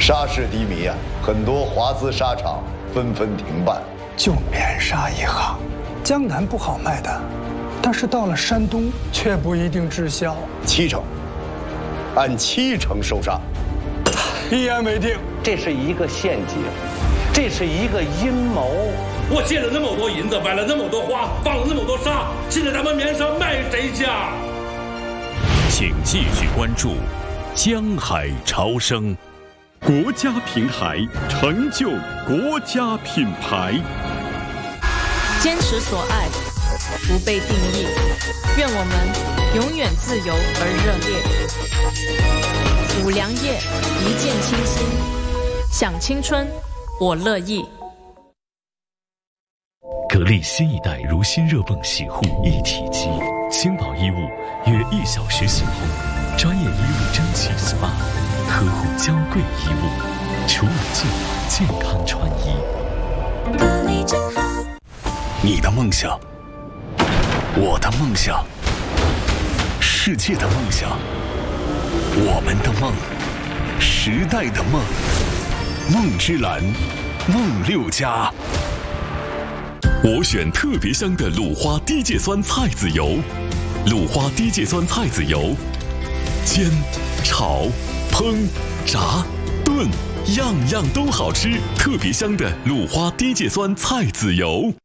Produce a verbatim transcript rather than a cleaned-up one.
沙市低迷啊，很多华资纱厂纷纷停办。 就棉纱一行，江南不好卖的，但是到了山东却不一定滞销。 七成，按七成收沙。 一言为定。 这是一个陷阱，这是一个阴谋。 我借了那么多银子，买了那么多花，放了那么多纱，现在咱们棉纱卖谁家？ 请继续关注江海潮生。 国家平台，成就国家品牌。 坚持所爱，不被定义。愿我们永远自由而热烈。五粮液，一见倾心。享青春，我乐意。 格力新一代如新热泵洗护一体机，轻薄衣物约一小时洗后，专业衣物蒸汽 S P A， 呵护娇贵衣物，除螨净化健康穿衣。 格力真好。 你的梦想，我的梦想，世界的梦想，我们的梦，时代的梦，梦之蓝，梦六家。 我选特别香的鲁花低芥酸菜籽油，鲁花低芥酸菜籽油，煎、炒、烹、炸、炖，样样都好吃。特别香的鲁花低芥酸菜籽油。